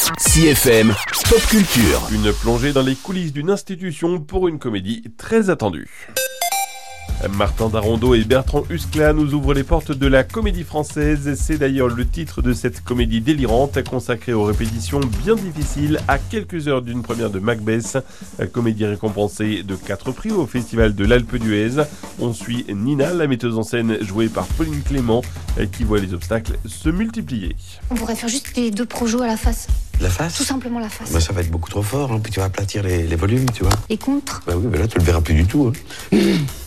CFM Pop Culture. Une plongée dans les coulisses d'une institution pour une comédie très attendue. Martin Darondeau et Bertrand Huskla nous ouvrent les portes de la comédie française. C'est d'ailleurs le titre de cette comédie délirante consacrée aux répétitions bien difficiles à quelques heures d'une première de Macbeth. Comédie récompensée de 4 prix au Festival de l'Alpe d'Huez. On suit Nina, la metteuse en scène jouée par Pauline Clément, qui voit les obstacles se multiplier. On pourrait faire juste les 2 projos à la face. La face? Tout simplement la face. Bah, ça va être beaucoup trop fort, hein. Puis tu vas aplatir les volumes, tu vois. Les contres. Bah oui, mais là tu le verras plus du tout. Hein.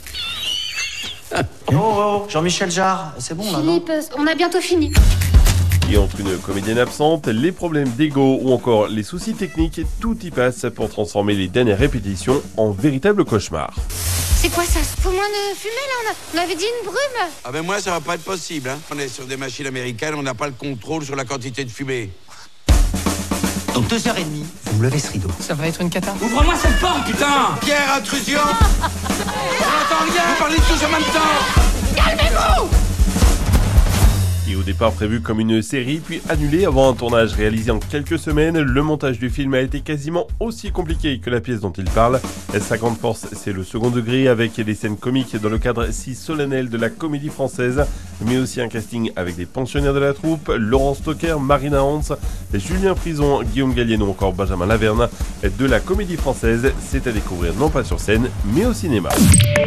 Oh, Jean-Michel Jarre, c'est bon là, non? Philippe, on a bientôt fini. Et entre une comédienne absente, les problèmes d'ego ou encore les soucis techniques, tout y passe pour transformer les dernières répétitions en véritable cauchemar. C'est quoi ça? Faut moins de fumée là, on avait dit une brume. Ah ben moi ça va pas être possible, hein. On est sur des machines américaines, on n'a pas le contrôle sur la quantité de fumée. Donc 2h30, vous me levez ce rideau. Ça va être une cata. Ouvre-moi cette porte, putain! Pierre, intrusion! On entend rien! Vous parlez tous en même temps! Et au départ prévu comme une série, puis annulé avant un tournage réalisé en quelques semaines, le montage du film a été quasiment aussi compliqué que la pièce dont il parle. Sa grande force, c'est le second degré avec des scènes comiques dans le cadre si solennel de la comédie française, mais aussi un casting avec des pensionnaires de la troupe, Laurent Stocker, Marina Hans, Julien Frison, Guillaume Gallienne ou encore Benjamin Laverne. De la comédie française, c'est à découvrir non pas sur scène, mais au cinéma.